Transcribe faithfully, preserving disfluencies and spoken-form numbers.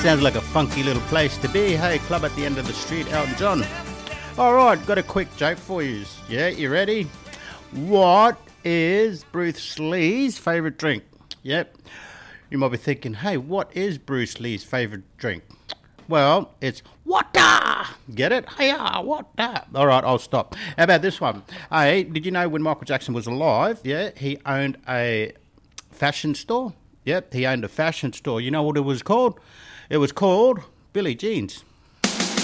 Sounds like a funky little place to be. Hey, club at the end of the street, Elton John. All right, got a quick joke for you. Yeah, you ready? What is Bruce Lee's favourite drink? Yep. You might be thinking, hey, what is Bruce Lee's favourite drink? Well, it's water. Get it? Hey, water. All right, I'll stop. How about this one? Hey, did you know when Michael Jackson was alive, yeah, he owned a fashion store? Yep, he owned a fashion store. You know what it was called? It was called Billie Jean's.